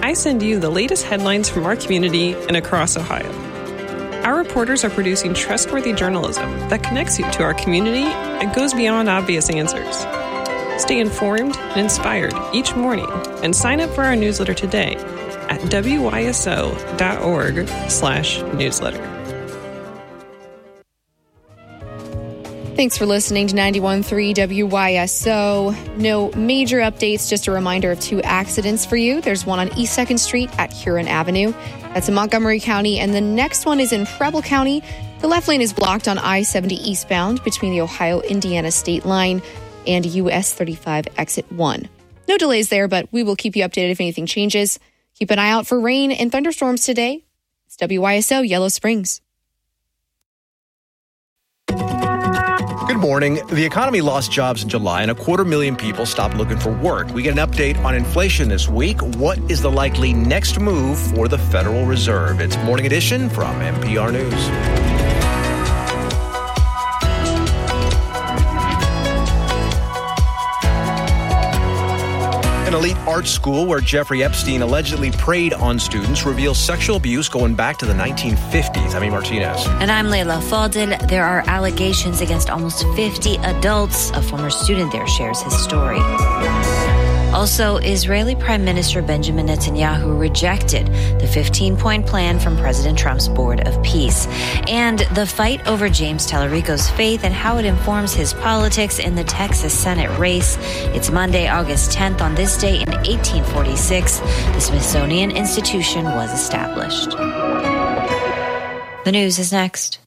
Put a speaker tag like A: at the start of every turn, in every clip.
A: I send you the latest headlines from our community and across Ohio. Our reporters are producing trustworthy journalism that connects you to our community and goes beyond obvious answers. Stay informed and inspired each morning and sign up for our newsletter today at wyso.org/newsletter.
B: Thanks for listening to 91.3 WYSO. No major updates, just a reminder of 2 accidents for you. There's one on East 2nd Street at Huron Avenue. That's in Montgomery County. And the next one is in Preble County. The left lane is blocked on I-70 eastbound between the Ohio-Indiana state line and US 35 exit 1. No delays there, but we will keep you updated if anything changes. Keep an eye out for rain and thunderstorms today. It's WYSO Yellow Springs.
C: Good morning. The economy lost jobs in July and 250,000 people stopped looking for work. We get an update on inflation this week. What is the likely next move for the Federal Reserve? It's Morning Edition from NPR News. An elite art school where Jeffrey Epstein allegedly preyed on students reveals sexual abuse going back to the 1950s. I'm Martinez.
D: And I'm Leila Fadel. There are allegations against almost 50 adults. A former student there shares his story. Also, Israeli Prime Minister Benjamin Netanyahu rejected the 15-point plan from President Trump's Board of Peace. And the fight over James Tallarico's faith and how it informs his politics in the Texas Senate race. It's Monday, August 10th. On this day in 1846, the Smithsonian Institution was established. The news is next.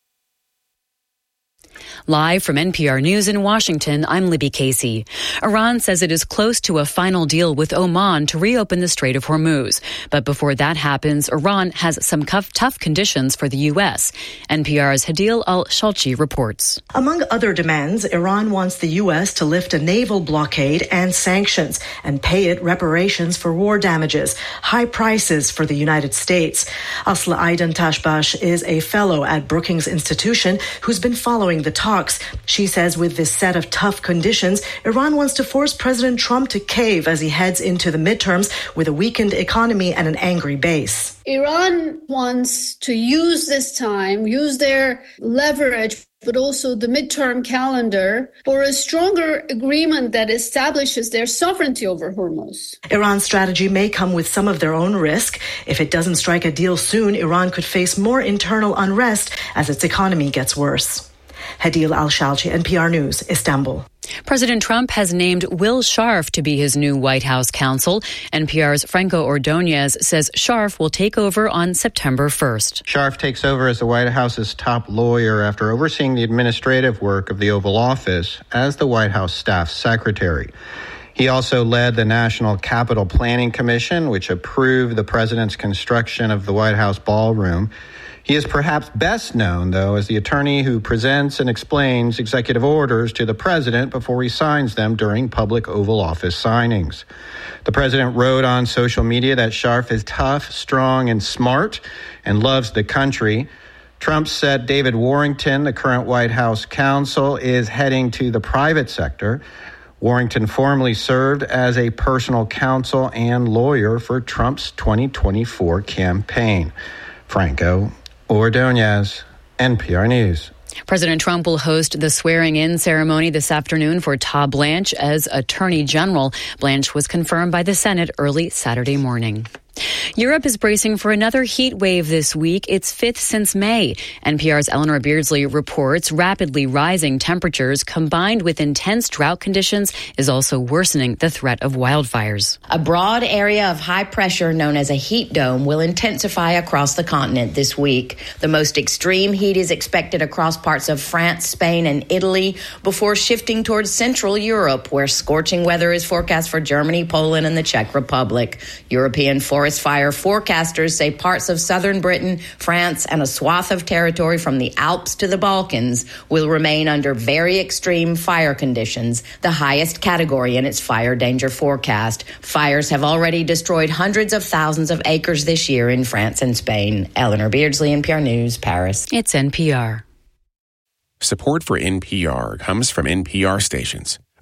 E: Live from NPR News in Washington, I'm Libby Casey. Iran says it is close to a final deal with Oman to reopen the Strait of Hormuz. But before that happens, Iran has some tough conditions for the U.S. NPR's Hadil Al-Shalchi reports.
F: Among other demands, Iran wants the U.S. to lift a naval blockade and sanctions and pay it reparations for war damages, high prices for the United States. Asla Aidan Tashbash is a fellow at Brookings Institution who's been following the talks. She says with this set of tough conditions, Iran wants to force President Trump to cave as he heads into the midterms with a weakened economy and an angry base.
G: Iran wants to use this time, use their leverage, but also the midterm calendar for a stronger agreement that establishes their sovereignty over Hormuz.
F: Iran's strategy may come with some of their own risk. If it doesn't strike a deal soon, Iran could face more internal unrest as its economy gets worse. Hadil Al-Shalchi, NPR News, Istanbul.
E: President Trump has named Will Scharf to be his new White House counsel. NPR's Franco Ordonez says Scharf will take over on September 1st.
H: Scharf takes over as the White House's top lawyer after overseeing the administrative work of the Oval Office as the White House staff secretary. He also led the National Capital Planning Commission, which approved the president's construction of the White House ballroom. He is perhaps best known, though, as the attorney who presents and explains executive orders to the president before he signs them during public Oval Office signings. The president wrote on social media that Scharf is tough, strong, and smart, and loves the country. Trump said David Warrington, the current White House counsel, is heading to the private sector. Warrington formerly served as a personal counsel and lawyer for Trump's 2024 campaign. Franco Ordonez, NPR News.
E: President Trump will host the swearing-in ceremony this afternoon for Todd Blanche as Attorney General. Blanche was confirmed by the Senate early Saturday morning. Europe is bracing for another heat wave this week, its fifth since May. NPR's Eleanor Beardsley reports rapidly rising temperatures combined with intense drought conditions is also worsening the threat of wildfires.
I: A broad area of high pressure known as a heat dome will intensify across the continent this week. The most extreme heat is expected across parts of France, Spain, and Italy before shifting towards Central Europe, where scorching weather is forecast for Germany, Poland, and the Czech Republic. European forest fire forecasters say parts of southern Britain, France, and a swath of territory from the Alps to the Balkans will remain under very extreme fire conditions, the highest category in its fire danger forecast. Fires have already destroyed hundreds of thousands of acres this year in France and Spain. Eleanor Beardsley, NPR News, Paris.
E: It's NPR.
J: Support for NPR comes from NPR stations.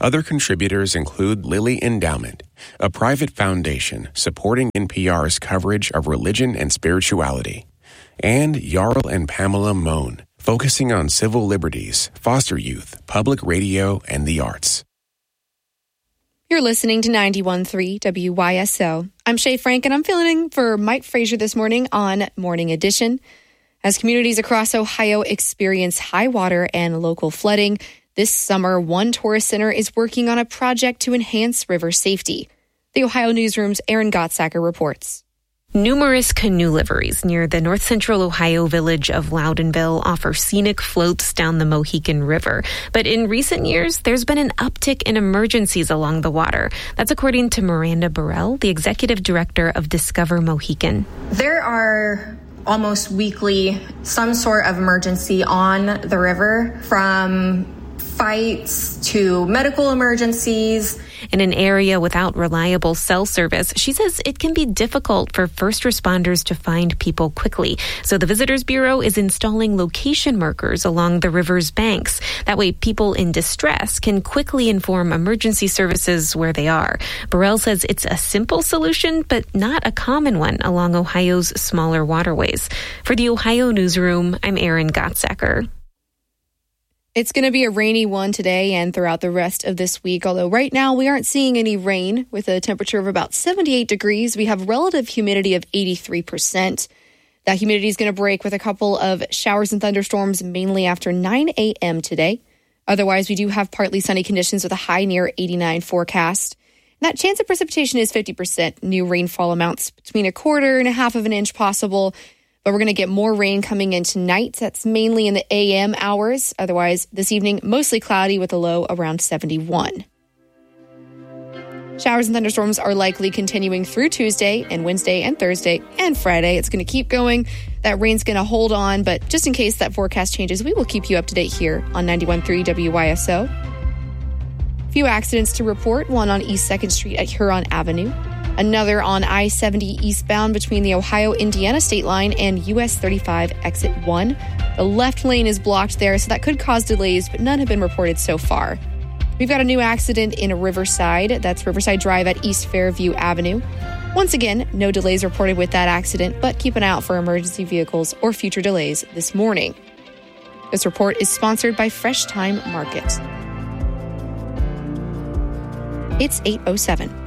J: Other contributors include Lilly Endowment, a private foundation supporting NPR's coverage of religion and spirituality, and Jarl and Pamela Mohn, focusing on civil liberties, foster youth, public radio, and the arts.
B: You're listening to 91.3 WYSO. I'm Shay Frank, and I'm filling in for Mike Frazier this morning on Morning Edition. As communities across Ohio experience high water and local flooding, this summer, One Tourist Center is working on a project to enhance river safety. The Ohio Newsroom's Aaron Gottsacker reports.
K: Numerous canoe liveries near the north-central Ohio village of Loudonville offer scenic floats down the Mohican River. But in recent years, there's been an uptick in emergencies along the water. That's according to Miranda Burrell, the executive director of Discover Mohican.
L: There are almost weekly some sort of emergency on the river, from fights to medical emergencies.
K: In an area without reliable cell service, she says it can be difficult for first responders to find people quickly. So the Visitors Bureau is installing location markers along the river's banks. That way, people in distress can quickly inform emergency services where they are. Burrell says it's a simple solution, but not a common one along Ohio's smaller waterways. For the Ohio Newsroom, I'm Aaron Gottsacker.
B: It's going to be a rainy one today and throughout the rest of this week, although right now we aren't seeing any rain. With a temperature of about 78 degrees, we have relative humidity of 83%. That humidity is going to break with a couple of showers and thunderstorms, mainly after 9 a.m. today. Otherwise, we do have partly sunny conditions with a high near 89 forecast. And that chance of precipitation is 50%. New rainfall amounts between 1/4 and 1/2 of an inch possible. But we're going to get more rain coming in tonight. That's mainly in the a.m. hours. Otherwise, this evening, mostly cloudy with a low around 71. Showers and thunderstorms are likely continuing through Tuesday and Wednesday and Thursday and Friday. It's going to keep going. That rain's going to hold on. But just in case that forecast changes, we will keep you up to date here on 91.3 WYSO. Few accidents to report. One on East 2nd Street at Huron Avenue. Another on I-70 eastbound between the Ohio-Indiana state line and US 35 exit 1. The left lane is blocked there, so that could cause delays, but none have been reported so far. We've got a new accident in Riverside. That's Riverside Drive at East Fairview Avenue. Once again, no delays reported with that accident, but keep an eye out for emergency vehicles or future delays this morning. This report is sponsored by Fresh Time Market. It's 8:07.